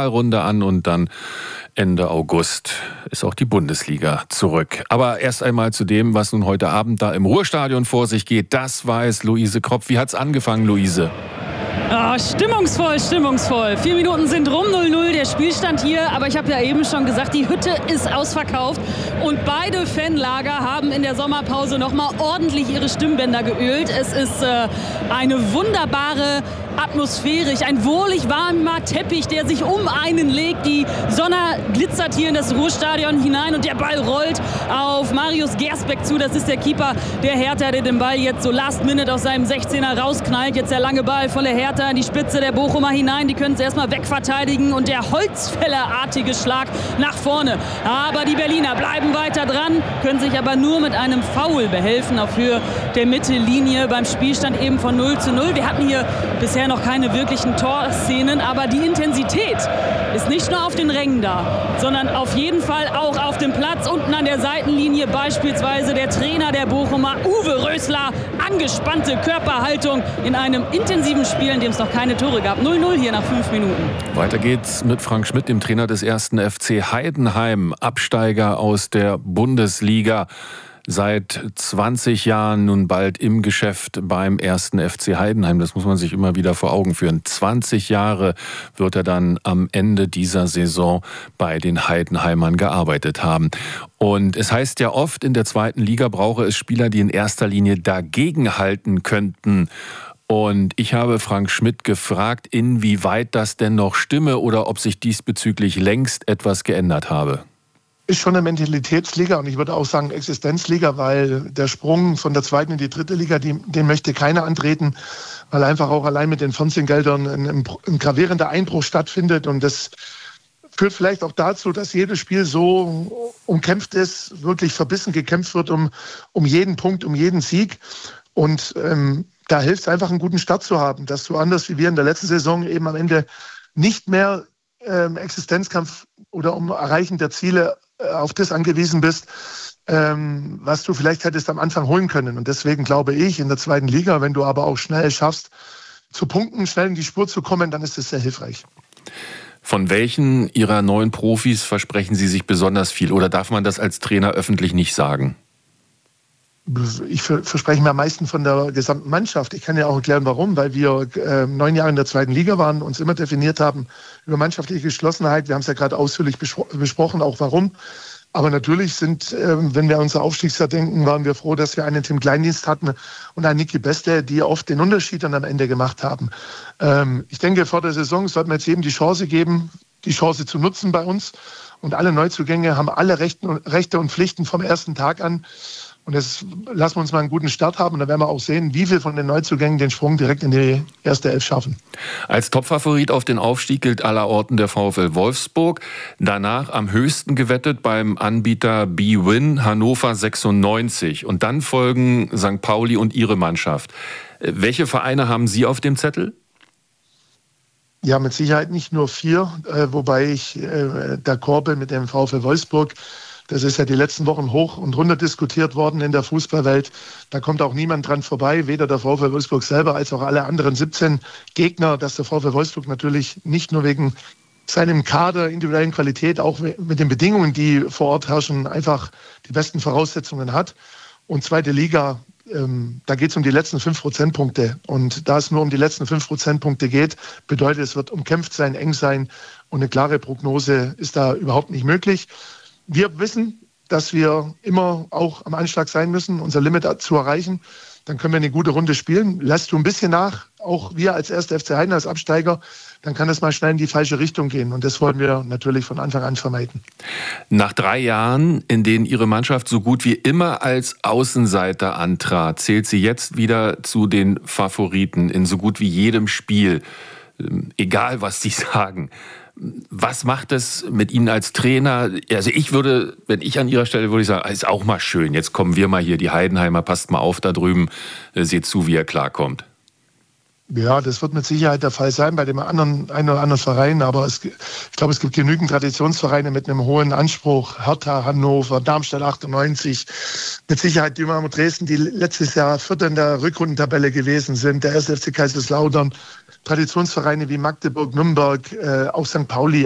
Pokalrunde an und dann Ende August ist auch die Bundesliga zurück. Aber erst einmal zu dem, was nun heute Abend da im Ruhrstadion vor sich geht. Das weiß Luise Kropf. Wie hat's angefangen, Luise? Oh, stimmungsvoll, stimmungsvoll. 4 Minuten sind rum, 0-0 der Spielstand hier. Aber ich habe ja eben schon gesagt, die Hütte ist ausverkauft. Und beide Fanlager haben in der Sommerpause nochmal ordentlich ihre Stimmbänder geölt. Es ist eine wunderbare Atmosphäre, ein wohlig warmer Teppich, der sich um einen legt. Die Sonne glitzert hier in das Ruhrstadion hinein und der Ball rollt auf Marius Gersbeck zu. Das ist der Keeper der Hertha, der den Ball jetzt so last minute aus seinem 16er rausknallt. Jetzt der lange Ball von der Hertha in die Spitze der Bochumer hinein. Die können es erstmal wegverteidigen und der Holzfällerartige Schlag nach vorne. Aber die Berliner bleiben weiter dran, können sich aber nur mit einem Foul behelfen auf Höhe der Mittellinie beim Spielstand eben von 0-0. Wir hatten hier bisher noch keine wirklichen Torszenen, aber die Intensität ist nicht nur auf den Rängen da, sondern auf jeden Fall auch auf dem Platz, unten an der Seitenlinie beispielsweise der Trainer der Bochumer, Uwe Rösler, angespannte Körperhaltung in einem intensiven Spiel, in dem es noch keine Tore gab. 0-0 hier nach 5 Minuten. Weiter geht's mit Frank Schmidt, dem Trainer des 1. FC Heidenheim, Absteiger aus der Bundesliga. Seit 20 Jahren nun bald im Geschäft beim 1. FC Heidenheim. Das muss man sich immer wieder vor Augen führen. 20 Jahre wird er dann am Ende dieser Saison bei den Heidenheimern gearbeitet haben. Und es heißt ja oft, in der 2. Liga brauche es Spieler, die in erster Linie dagegenhalten könnten. Und ich habe Frank Schmidt gefragt, inwieweit das denn noch stimme oder ob sich diesbezüglich längst etwas geändert habe. Ist schon eine Mentalitätsliga und ich würde auch sagen Existenzliga, weil der Sprung von der 2. in die 3. Liga, den möchte keiner antreten, weil einfach auch allein mit den Fernsehgeldern ein gravierender Einbruch stattfindet und das führt vielleicht auch dazu, dass jedes Spiel so umkämpft ist, wirklich verbissen gekämpft wird um jeden Punkt, um jeden Sieg und da hilft es einfach, einen guten Start zu haben, dass du anders wie wir in der letzten Saison eben am Ende nicht mehr Existenzkampf oder um Erreichen der Ziele auf das angewiesen bist, was du vielleicht hättest am Anfang holen können. Und deswegen glaube ich, in der 2. Liga, wenn du aber auch schnell schaffst, zu punkten, schnell in die Spur zu kommen, dann ist das sehr hilfreich. Von welchen Ihrer neuen Profis versprechen Sie sich besonders viel? Oder darf man das als Trainer öffentlich nicht sagen? Ich verspreche mir am meisten von der gesamten Mannschaft. Ich kann ja auch erklären, warum. Weil wir 9 Jahre in der 2. Liga waren, uns immer definiert haben über mannschaftliche Geschlossenheit. Wir haben es ja gerade ausführlich besprochen, auch warum. Aber natürlich wenn wir an unser Aufstiegsjahr denken, waren wir froh, dass wir einen Tim Kleindienst hatten und einen Niki Beste, die oft den Unterschied dann am Ende gemacht haben. Ich denke, vor der Saison sollten wir jetzt jedem die Chance geben, die Chance zu nutzen bei uns. Und alle Neuzugänge haben alle Rechte und Pflichten vom ersten Tag an. Und jetzt lassen wir uns mal einen guten Start haben. Und dann werden wir auch sehen, wie viele von den Neuzugängen den Sprung direkt in die erste Elf schaffen. Als Topfavorit auf den Aufstieg gilt allerorten der VfL Wolfsburg. Danach am höchsten gewettet beim Anbieter bwin Hannover 96. Und dann folgen St. Pauli und Ihre Mannschaft. Welche Vereine haben Sie auf dem Zettel? Ja, mit Sicherheit nicht nur 4. Wobei ich d'accord bin mit dem VfL Wolfsburg. Das ist ja die letzten Wochen hoch und runter diskutiert worden in der Fußballwelt. Da kommt auch niemand dran vorbei, weder der VfL Wolfsburg selber als auch alle anderen 17 Gegner, dass der VfL Wolfsburg natürlich nicht nur wegen seinem Kader, individuellen Qualität, auch mit den Bedingungen, die vor Ort herrschen, einfach die besten Voraussetzungen hat. Und 2. Liga, da geht es um die letzten 5 Prozentpunkte. Und da es nur um die letzten 5 Prozentpunkte geht, bedeutet es wird umkämpft sein, eng sein und eine klare Prognose ist da überhaupt nicht möglich. Wir wissen, dass wir immer auch am Anschlag sein müssen, unser Limit zu erreichen. Dann können wir eine gute Runde spielen. Lässt du ein bisschen nach, auch wir als 1. FC Heidenheim als Absteiger, dann kann es mal schnell in die falsche Richtung gehen. Und das wollen wir natürlich von Anfang an vermeiden. Nach 3 Jahren, in denen Ihre Mannschaft so gut wie immer als Außenseiter antrat, zählt sie jetzt wieder zu den Favoriten in so gut wie jedem Spiel. Egal, was Sie sagen. Was macht es mit Ihnen als Trainer? Also ich würde, wenn ich an Ihrer Stelle würde ich sagen, ist auch mal schön. Jetzt kommen wir mal hier, die Heidenheimer, passt mal auf da drüben, seht zu, wie er klarkommt. Ja, das wird mit Sicherheit der Fall sein bei dem einen oder anderen Verein, aber ich glaube, es gibt genügend Traditionsvereine mit einem hohen Anspruch. Hertha, Hannover, Darmstadt 98, mit Sicherheit Dynamo Dresden, die letztes Jahr Vierter in der Rückrundentabelle gewesen sind, der 1. FC Kaiserslautern, Traditionsvereine wie Magdeburg, Nürnberg, auch St. Pauli.